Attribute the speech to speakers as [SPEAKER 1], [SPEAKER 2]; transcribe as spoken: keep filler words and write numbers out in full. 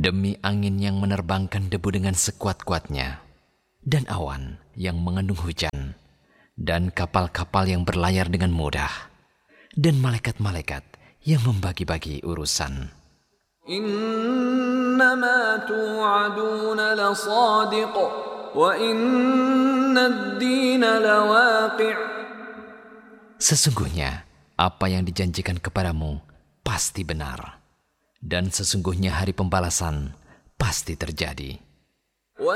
[SPEAKER 1] demi angin yang menerbangkan debu dengan sekuat-kuatnya, dan awan yang mengandung hujan, dan kapal-kapal yang berlayar dengan mudah, dan malaikat-malaikat yang membagi-bagi urusan.
[SPEAKER 2] Innama tu'aduna lasadiq wa inna ad-dina lawaqi'.
[SPEAKER 1] Sesungguhnya apa yang dijanjikan kepadamu pasti benar, dan sesungguhnya hari pembalasan pasti terjadi.